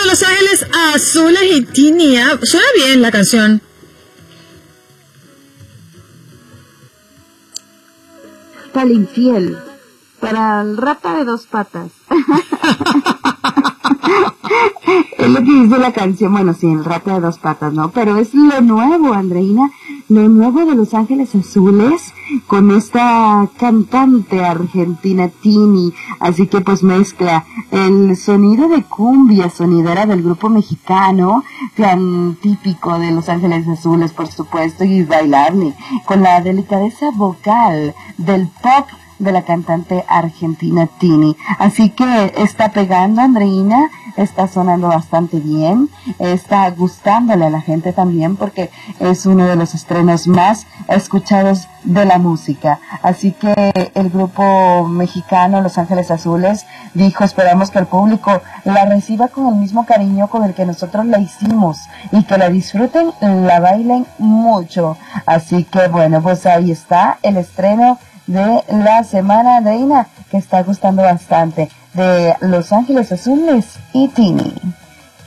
de Los Ángeles Azules y Tini. Suena bien la canción. Para el infiel, para el rata de dos patas. Es lo que dice la canción, bueno, sí, el rata de dos patas, ¿no? Pero es lo nuevo, Andreina, lo nuevo de Los Ángeles Azules, con esta cantante argentina Tini, así que pues mezcla el sonido de cumbia sonidera del grupo mexicano, tan típico de Los Ángeles Azules, por supuesto, y bailable, con la delicadeza vocal del pop de la cantante argentina Tini. Así que está pegando, Andreina, está sonando bastante bien, está gustándole a la gente también porque es uno de los estrenos más escuchados de la música. Así que el grupo mexicano Los Ángeles Azules dijo: esperamos que el público la reciba con el mismo cariño con el que nosotros la hicimos y que la disfruten, la bailen mucho. Así que bueno, pues ahí está el estreno de la semana, Andreina, que está gustando bastante, de Los Ángeles Azules y Tini.